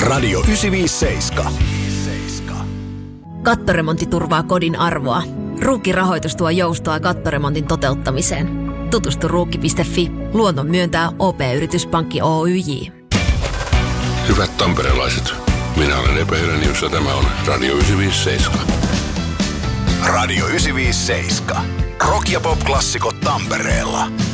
Radio 957. Kattoremontti turvaa kodin arvoa. Ruukki-rahoitus tuo joustoa kattoremontin toteuttamiseen. Tutustu ruukki.fi. Luonnon myöntää OP-yrityspankki Oyj. Hyvät tamperelaiset, minä olen Epe Hyrenius ja tämä on Radio 957. Radio 957. Rock- ja pop-klassikot Tampereella.